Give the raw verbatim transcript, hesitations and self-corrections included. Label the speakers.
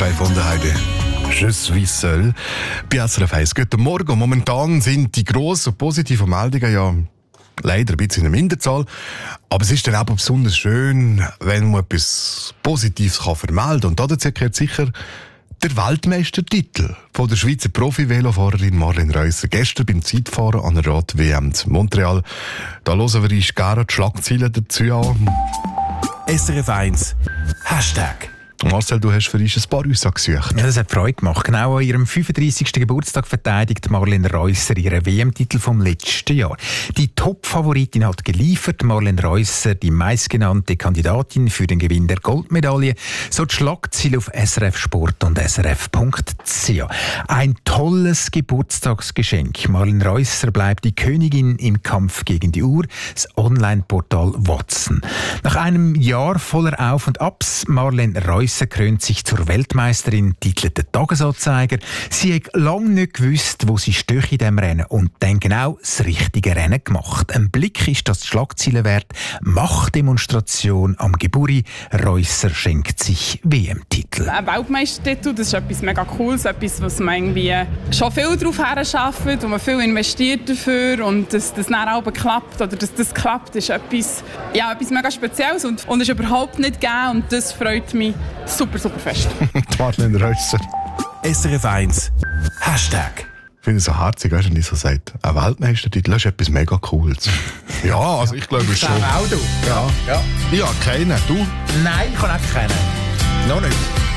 Speaker 1: Klassiker gefunden, Heidi. Je suis seul. Bei S R F eins. Guten Morgen. Momentan sind die grossen positiven Meldungen ja leider ein bisschen in der Minderzahl. Aber es ist dann auch besonders schön, wenn man etwas Positives kann vermelden kann. Und dazu gehört sicher der Weltmeistertitel von der Schweizer Profi-Velofahrerin Marlene Reusser. Gestern beim Zeitfahren an der Rad-W M in Montreal. Da hören wir uns gerne die Schlagzeilen dazu an.
Speaker 2: S R F eins Hashtag.
Speaker 1: Marcel, du hast für uns ein paar Aussagen gesucht.
Speaker 3: Ja, das hat Freude gemacht. Genau an ihrem fünfunddreissigsten Geburtstag verteidigt Marlene Reusser ihren W M-Titel vom letzten Jahr. Die Top-Favoritin hat geliefert. Marlene Reusser, die meistgenannte Kandidatin für den Gewinn der Goldmedaille. So die Schlagzeile auf S R F Sport und S R F Punkt C A. Ein tolles Geburtstagsgeschenk. Marlene Reusser bleibt die Königin im Kampf gegen die Uhr. Das Online-Portal Watson. Nach einem Jahr voller Auf und Abs, Marlene Reusser krönt sich zur Weltmeisterin, titelt der Tagesanzeiger. Sie hat lange nicht gewusst, wo sie steht in diesem Rennen und dann genau das richtige Rennen gemacht. Ein Blick ist das die Schlagzeile wert. Machtdemonstration am Geburi. Reusser schenkt sich W M-Titel.
Speaker 4: Ein Weltmeistertitel, das ist etwas mega Cooles, etwas, was man irgendwie schon viel darauf herarbeitet, wo man viel investiert dafür und dass das dann auch klappt oder dass das klappt, ist etwas, ja, etwas mega Spezielles und, und ist überhaupt nicht gegeben und das freut mich super, super fest.
Speaker 1: Marlene Reusser.
Speaker 2: S R F eins Hashtag.
Speaker 1: Ich finde es so herzig, wenn die so sagt, ein Weltmeistertitel, das ist etwas mega Cooles. Ja, also ich glaube schon.
Speaker 3: Auch du?
Speaker 1: Ja.
Speaker 3: Ja.
Speaker 1: Ja, keinen. Du?
Speaker 3: Nein, ich kann auch keinen. Noch nicht.